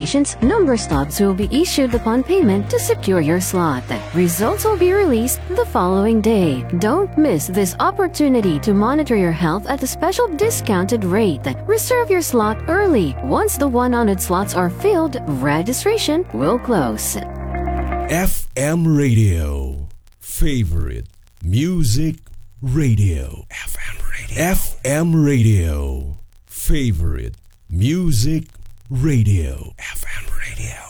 registrations, number slots will be issued upon payment to secure your slot. Results will be released the following day. Don't miss this opportunity to monitor your health at a special discounted rate. Reserve your slot early. Once the 100 slots are filled, registration will close. FM Radio. Favorite Music Radio. FM Radio. Favorite Music Radio. FM Radio.